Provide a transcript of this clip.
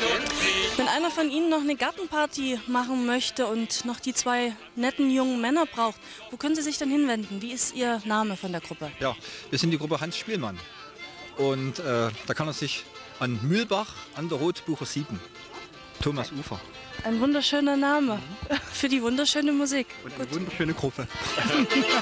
Wenn einer von Ihnen noch eine Gartenparty machen möchte und noch die zwei netten jungen Männer braucht, wo können Sie sich denn hinwenden? Wie ist Ihr Name von der Gruppe? Ja, wir sind die Gruppe Hans Spielmann. Und da kann er sich an Mühlbach an der Rotbucher 7, Thomas Ufer. Ein wunderschöner Name für die wunderschöne Musik. Und eine wunderschöne Gruppe.